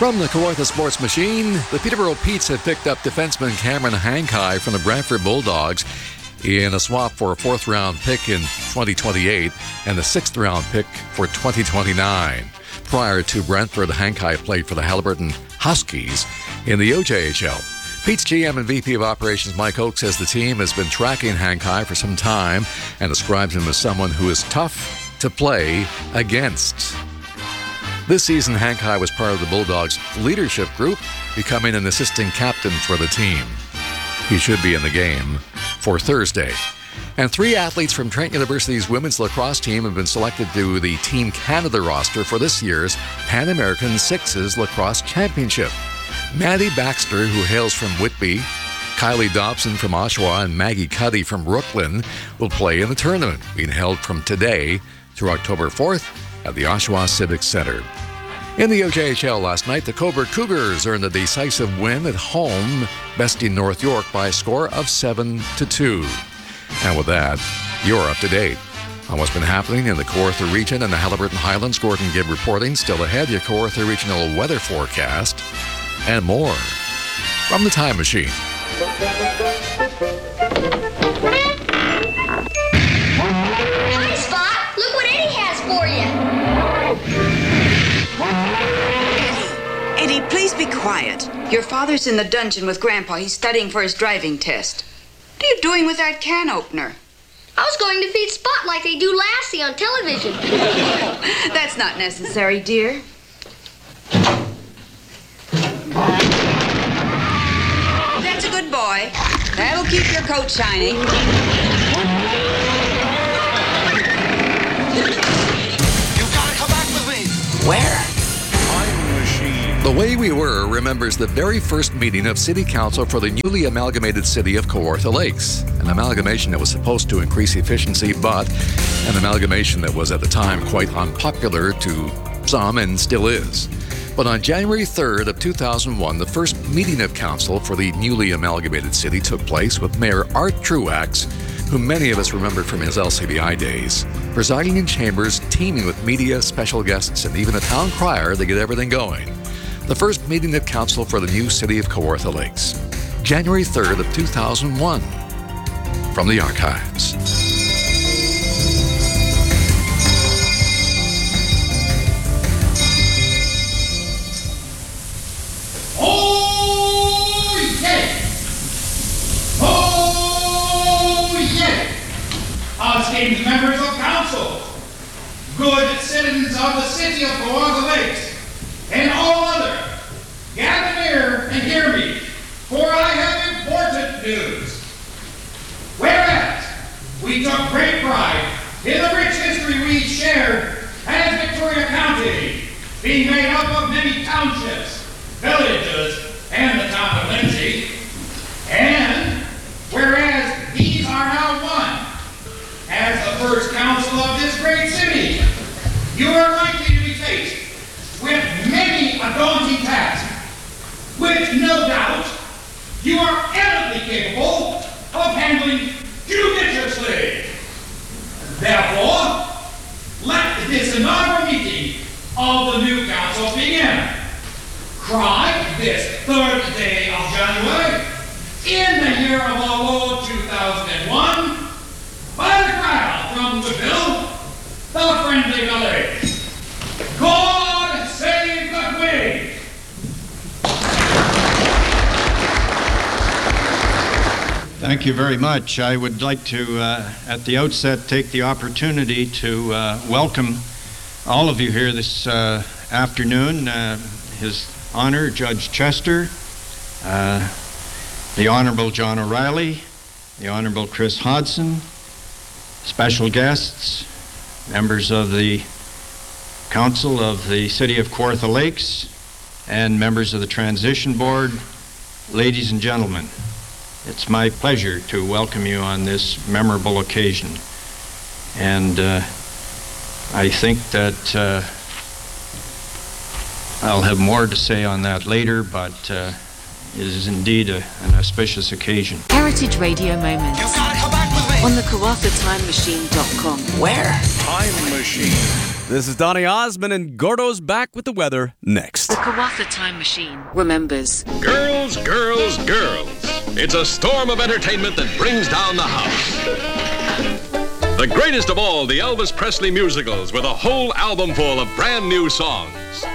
From the Kawartha Sports Machine, the Peterborough Petes have picked up defenseman Cameron Hankai from the Brantford Bulldogs in a swap for a fourth-round pick in 2028 and the sixth-round pick for 2029. Prior to Brantford, Hankai played for the Haliburton Huskies in the OJHL. Pete's GM and VP of Operations Mike Oakes says the team has been tracking Hankai for some time and describes him as someone who is tough to play against. This season, Hankai was part of the Bulldogs' leadership group, becoming an assistant captain for the team. He should be in the game for Thursday. And 3 athletes from Trent University's women's lacrosse team have been selected to the Team Canada roster for this year's Pan American Sixes Lacrosse Championship. Maddie Baxter, who hails from Whitby, Kylie Dobson from Oshawa, and Maggie Cuddy from Brooklyn will play in the tournament, being held from today through October 4th at the Oshawa Civic Center. In the OJHL last night, the Cobourg Cougars earned a decisive win at home, besting North York by a score of 7-2. And with that, you're up to date on what's been happening in the Kawartha region and the Haliburton Highlands. Gordon Gibb reporting. Still ahead, your Kawartha regional weather forecast and more from the Time Machine. Hi, Spot. Look what Eddie has for you. Eddie, please be quiet. Your father's in the dungeon with Grandpa. He's studying for his driving test. What are you doing with that can opener? I was going to feed Spot like they do Lassie on television. Oh, that's not necessary, dear. That's a good boy. That'll keep your coat shiny. You've got to come back with me. Where? The Way We Were remembers the very first meeting of City Council for the newly amalgamated city of Kawartha Lakes. An amalgamation that was supposed to increase efficiency, but an amalgamation that was at the time quite unpopular to some and still is. But on January 3rd of 2001, the first meeting of council for the newly amalgamated city took place with Mayor Art Truax, who many of us remember from his LCBI days, presiding in chambers teeming with media, special guests, and even a town crier to get everything going. The first meeting of council for the new city of Kawartha Lakes, January 3rd of 2001, from the archives. Oh, yeah! Oh, yeah! Esteemed members of council, good citizens of the city of Kawartha Lakes, and all other, gather near and hear me, for I have important news. Whereas we took great pride in the rich history we shared as Victoria County, being made up of many townships, villages, and the town of Lindsay, and whereas these are now one, as the first council of this great city, you are likely to be faced with many a daunting task, which no doubt you are eminently capable of handling judiciously. Therefore, let this inaugural meeting of the new council begin. Cried this 3rd day of January, in the year of our Lord 2001, by the crowd from Woodville, the Friendly Village. God save the Queen! Thank you very much. I would like to, at the outset, take the opportunity to welcome all of you here this afternoon. His Honor, Judge Chester, the Honorable John O'Reilly, the Honorable Chris Hodson, special guests, members of the Council of the City of Kawartha Lakes, and members of the Transition Board, ladies and gentlemen. It's my pleasure to welcome you on this memorable occasion. And I think that I'll have more to say on that later, but it is indeed an auspicious occasion. Heritage Radio Moments You've got to come back with me. on the KawarthaTimeMachine.com. Where? Time Machine. This is Donny Osmond, and Gordo's back with the weather next. The Kawatha Time Machine remembers. Girls, girls, girls. It's a storm of entertainment that brings down the house. The greatest of all the Elvis Presley musicals with a whole album full of brand new songs.